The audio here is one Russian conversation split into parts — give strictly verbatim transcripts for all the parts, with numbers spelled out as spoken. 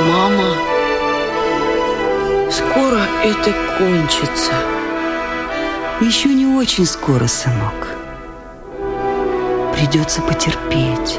Мама, скоро это кончится. Еще не очень скоро, сынок. Придется потерпеть.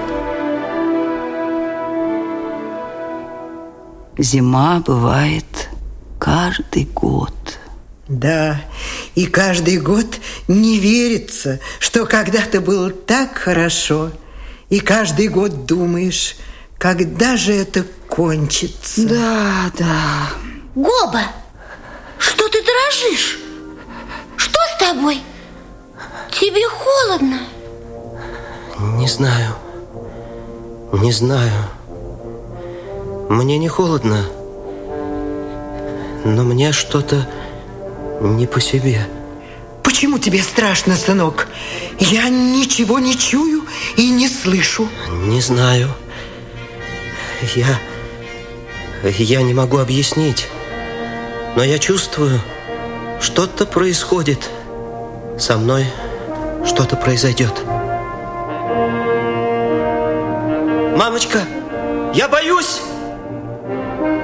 Зима бывает каждый год. Да, и каждый год не верится, что когда-то было так хорошо. И каждый год думаешь, когда же это кончится. Да, да. Гоба, что ты дрожишь? Что с тобой? Тебе холодно? Не знаю. Не знаю. Мне не холодно, но мне что-то не по себе. Почему тебе страшно, сынок? Я ничего не чую и не слышу. Не знаю. Я... Я не могу объяснить, но я чувствую, что-то происходит. Со мной что-то произойдет. Мамочка, я боюсь!